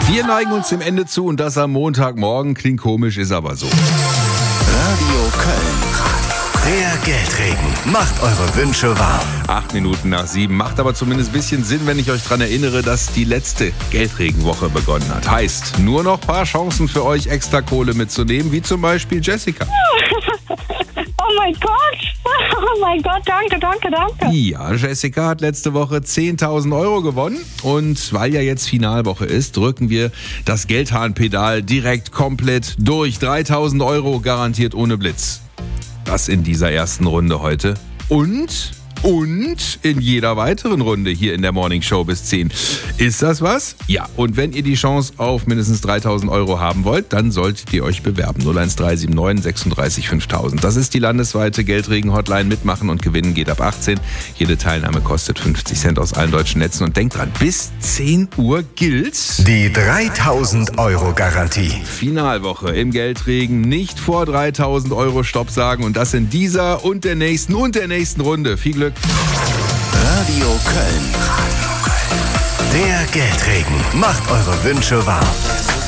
Wir neigen uns dem Ende zu und das am Montagmorgen. Klingt komisch, ist aber so. Radio Köln. Der Geldregen macht eure Wünsche wahr. 8 Minuten nach 7. Macht aber zumindest ein bisschen Sinn, wenn ich euch daran erinnere, dass die letzte Geldregenwoche begonnen hat. Heißt, nur noch ein paar Chancen für euch, extra Kohle mitzunehmen, wie zum Beispiel Jessica. Oh mein Gott, danke. Ja, Jessica hat letzte Woche 10.000 Euro gewonnen. Und weil ja jetzt Finalwoche ist, drücken wir das Geldhahnpedal direkt komplett durch. 3.000 Euro garantiert ohne Blitz. Das in dieser ersten Runde heute. Und in jeder weiteren Runde hier in der Morning Show bis 10. Ist das was? Ja. Und wenn ihr die Chance auf mindestens 3.000 Euro haben wollt, dann solltet ihr euch bewerben. 01379 36 5000. Das ist die landesweite Geldregen-Hotline. Mitmachen und gewinnen geht ab 18. Jede Teilnahme kostet 50 Cent aus allen deutschen Netzen. Und denkt dran, bis 10 Uhr gilt die 3.000 Euro Garantie. Finalwoche im Geldregen. Nicht vor 3.000 Euro Stopp sagen. Und das in dieser und der nächsten Runde. Viel Glück. Radio Köln. Der Geldregen macht eure Wünsche wahr.